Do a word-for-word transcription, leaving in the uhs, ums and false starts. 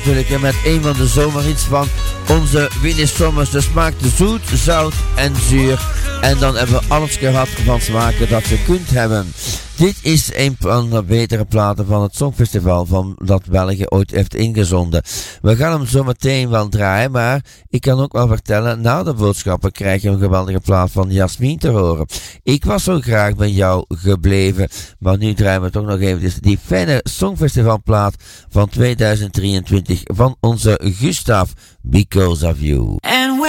Natuurlijk met een van de zomerhits van onze Winnie Sommers. De smaak zoet, zout en zuur. En dan hebben we alles gehad van smaken dat je kunt hebben. Dit is een van de betere platen van het Songfestival van dat België ooit heeft ingezonden. We gaan hem zo meteen wel draaien, maar ik kan ook wel vertellen, na de boodschappen krijg je een geweldige plaat van Jasmin te horen. Ik was zo graag bij jou gebleven, maar nu draaien we toch nog even die fijne Songfestivalplaat van tweeduizend drieëntwintig van onze Gustav, Because of You. And